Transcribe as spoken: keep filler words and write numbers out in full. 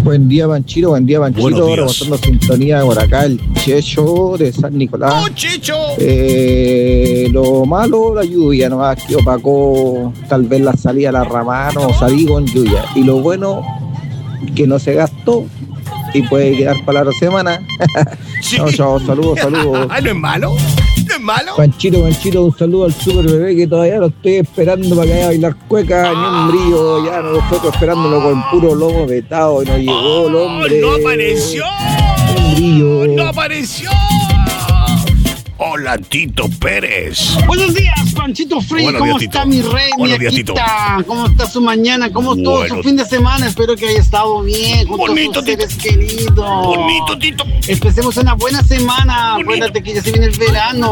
Buen día, Panchito, buen día, Panchito. Reportando sintonía por acá, el Checho de San Nicolás. ¡Oh, Checho! Eh, lo malo, la lluvia, nomás que opacó tal vez la salida a la ramana o salí con lluvia. Y lo bueno, que no se gastó y puede quedar para la otra semana. Sí. Chao, chao, saludos, saludos. ¿No es malo? ¿No es malo? Panchito, Panchito, un saludo al super bebé que todavía lo estoy esperando para que vaya a bailar cueca, ni un brillo, ya nosotros esperándolo con puro lomo vetado y no llegó el hombre. ¡No apareció! Ni un brillo. ¡No apareció! Hola, Tito Pérez. Buenos días, Panchito Free. Buenos ¿Cómo días, está Tito. mi rey, mi Buenos días, Tito. Akita? ¿Cómo está su mañana? ¿Cómo estuvo Bueno. su fin de semana? Espero que haya estado bien junto Bonito, a sus seres Tito. queridos. Bonito, Tito. Empecemos una buena semana. Bonito. Acuérdate que ya se viene el verano.